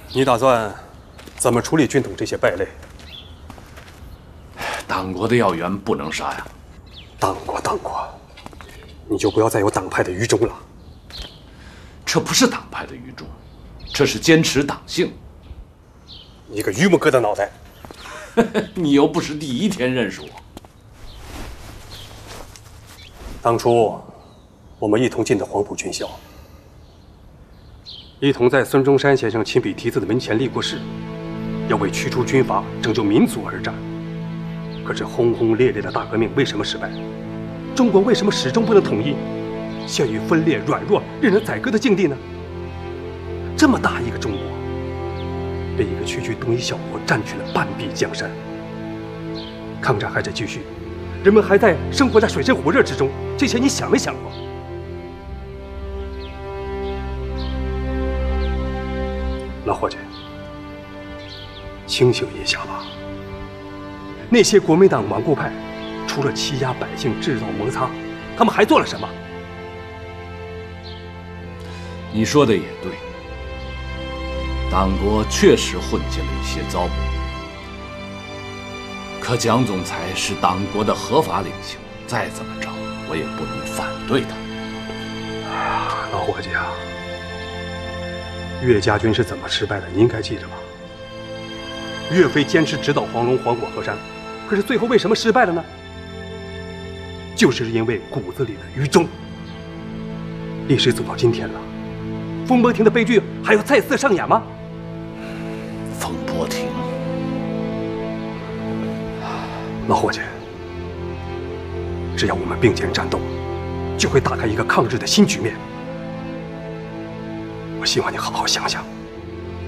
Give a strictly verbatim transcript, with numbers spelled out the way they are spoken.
你打算怎么处理军统这些败类？ 党国的要员不能杀呀。 党国，党国，你就不要再有党派的愚忠了。 这不是党派的愚忠，这是坚持党性。 你个榆木疙瘩脑袋！ 你又不是第一天认识我。 当初我们一同进的黄埔军校，一同在孙中山先生亲笔题字的门前立过誓，要为驱除军阀、拯救民族而战。可是轰轰烈烈的大革命为什么失败？中国为什么始终不能统一，陷于分裂、软弱、任人宰割的境地呢？这么大一个中国，被一个区区东夷小国占据了半壁江山。抗战还在继续，人们还在生活在水深火热之中，这些你想没想过？老伙计，清醒一下吧。那些国民党顽固派，除了欺压百姓、制造摩擦，他们还做了什么？ 你说的也对，党国确实混进了一些糟粕。可蒋总裁是党国的合法领袖，再怎么着，我也不能反对他。 老伙计啊，岳家军是怎么失败的？你应该记着吧。岳飞坚持直捣黄龙、黄果河山，可是最后为什么失败了呢？就是因为骨子里的愚忠。历史走到今天了，风波亭的悲剧还要再次上演吗？ 风波亭， 老伙计，只要我们并肩战斗，就会打开一个抗日的新局面。我希望你好好想想。